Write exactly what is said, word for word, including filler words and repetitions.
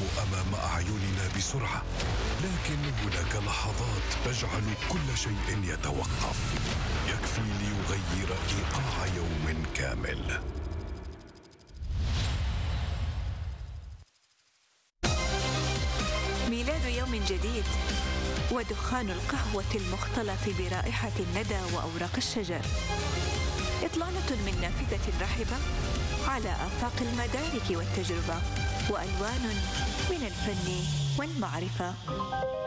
أمام أعيننا بسرعة، لكن هناك لحظات تجعل كل شيء يتوقف، يكفي ليغير إيقاع يوم كامل. ميلاد يوم جديد، ودخان القهوة المختلط برائحة الندى وأوراق الشجر، إطلالة من نافذة رحبة على آفاق المدارك والتجربة، وألوان من الفن والمعرفة.